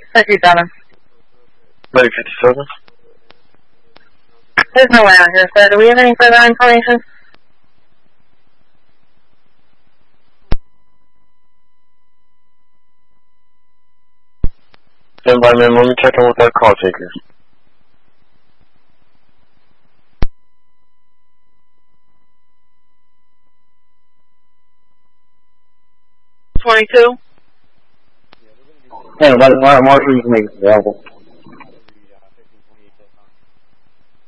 57. Maybe 57. There's no way out here, sir. Do we have any further information? Stand by, ma'am. Let me check in with our call taker. Yeah, let Marshalls make it available.